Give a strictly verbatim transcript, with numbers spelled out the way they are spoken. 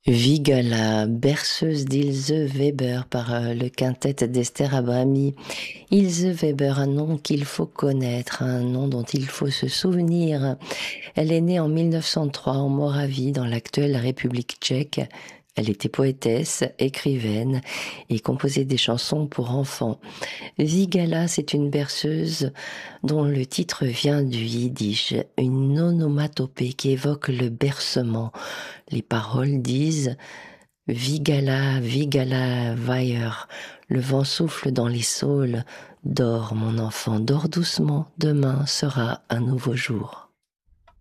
Vigala, berceuse d'Ilse Weber par euh, le quintet d'Esther Abrami. Ilse Weber, un nom qu'il faut connaître, un nom dont il faut se souvenir. Elle est née en mille neuf cent trois en Moravie, dans l'actuelle République tchèque. Elle était poétesse, écrivaine et composait des chansons pour enfants. Vigala, c'est une berceuse dont le titre vient du yiddish, une onomatopée qui évoque le bercement. Les paroles disent « Vigala, Vigala, Weyer ». Le vent souffle dans les saules. Dors, mon enfant, dors doucement, demain sera un nouveau jour.